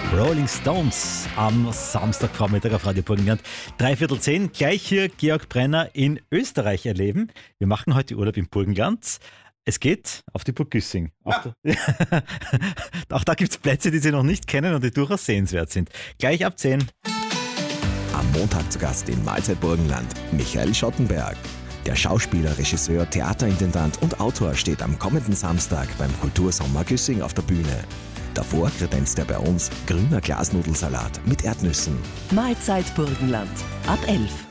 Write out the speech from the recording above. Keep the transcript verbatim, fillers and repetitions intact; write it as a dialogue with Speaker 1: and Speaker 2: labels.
Speaker 1: Rolling Stones am Samstagvormittag auf Radio Burgenland. Dreiviertel zehn, gleich hier Georg Brenner in Österreich erleben. Wir machen heute Urlaub im Burgenland. Es geht auf die Burg Güssing. Auch, ja. da, auch da gibt es Plätze, die Sie noch nicht kennen und die durchaus sehenswert sind. Gleich ab zehn.
Speaker 2: Am Montag zu Gast in Mahlzeit Burgenland Michael Schottenberg. Der Schauspieler, Regisseur, Theaterintendant und Autor steht am kommenden Samstag beim Kultursommer Güssing auf der Bühne. Davor kredenzt er bei uns grüner Glasnudelsalat mit Erdnüssen.
Speaker 3: Mahlzeit Burgenland ab elf.